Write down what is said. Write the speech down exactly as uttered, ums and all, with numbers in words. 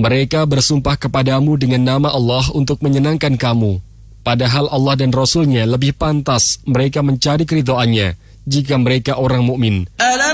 Mereka bersumpah kepadamu dengan nama Allah untuk menyenangkan kamu. Padahal Allah dan Rasul-Nya lebih pantas mereka mencari keridhaannya jika mereka orang mukmin.